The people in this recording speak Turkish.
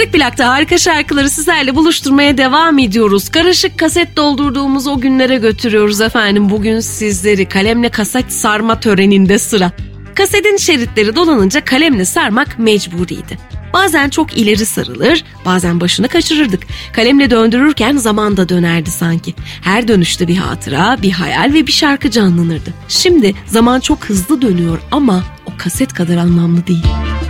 Tek Plak'ta harika şarkıları sizlerle buluşturmaya devam ediyoruz. Karışık kaset doldurduğumuz o günlere götürüyoruz efendim. Bugün sizleri kalemle kaset sarma töreninde sıra. Kasetin şeritleri dolanınca kalemle sarmak mecburiydi. Bazen çok ileri sarılır, bazen başını kaçırırdık. Kalemle döndürürken zaman da dönerdi sanki. Her dönüşte bir hatıra, bir hayal ve bir şarkı canlanırdı. Şimdi zaman çok hızlı dönüyor ama o kaset kadar anlamlı değil.